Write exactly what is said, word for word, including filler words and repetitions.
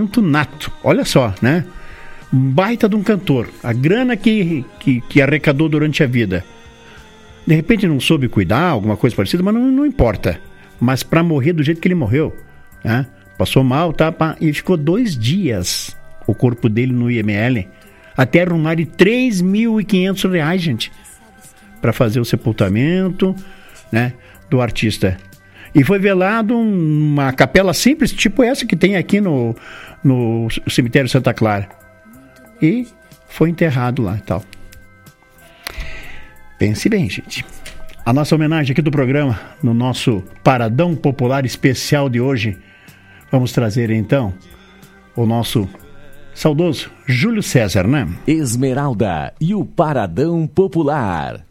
talento nato. Olha só, né? Um baita de um cantor. A grana que, que, que arrecadou durante a vida. De repente não soube cuidar, alguma coisa parecida, mas não, não importa. Mas para morrer do jeito que ele morreu, né? Passou mal, tá? Pá, e ficou dois dias o corpo dele no I M L, até arrumar de três mil e quinhentos reais, gente, para fazer o sepultamento, né, do artista. E foi velado uma capela simples, tipo essa que tem aqui no, no cemitério Santa Clara. E foi enterrado lá e tal. Pense bem, gente. A nossa homenagem aqui do programa, no nosso Paradão Popular especial de hoje, vamos trazer então o nosso saudoso Júlio César, né? Esmeralda e o Paradão Popular.